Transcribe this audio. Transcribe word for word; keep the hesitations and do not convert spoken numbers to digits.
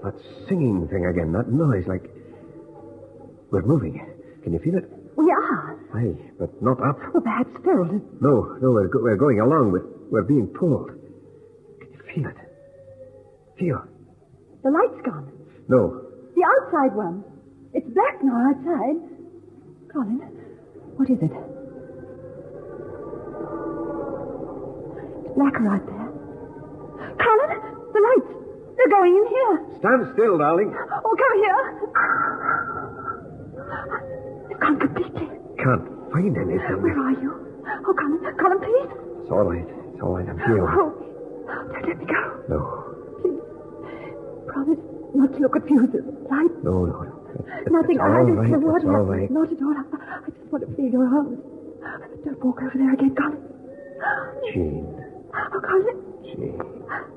That singing thing again, that noise, like... We're moving. Can you feel it? We are. Aye, but not up. Well, perhaps Ferrell. No, no, we're, go- we're going along, but we're being pulled. Can you feel it? Feel. The light's gone. No. The outside one. It's black now outside. Colin, what is it? It's blacker out there. Colin, the lights. They're going in here. Stand still, darling. Oh, come here. It's gone completely. Can't find anything. Where are you? Oh, Colin, Colin, please. It's all right. It's all right. I'm here. Oh, don't let me go. No. Please. Promise not to look at fuses. Light. No, no, no. It's, Nothing. it's I all just right. the water. It's all right. Not at all. I, I just want to feel your arms. Don't walk over there again, Colin. Jean. Oh, Colin. Jean.